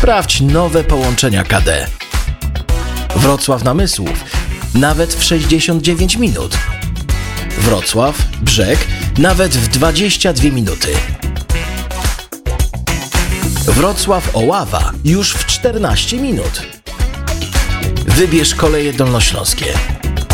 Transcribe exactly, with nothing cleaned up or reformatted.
Sprawdź nowe połączenia K D. Wrocław-Namysłów nawet w sześćdziesiąt dziewięć minut. Wrocław-Brzeg nawet w dwadzieścia dwie minuty. Wrocław-Oława już w czternaście minut. Wybierz Koleje Dolnośląskie.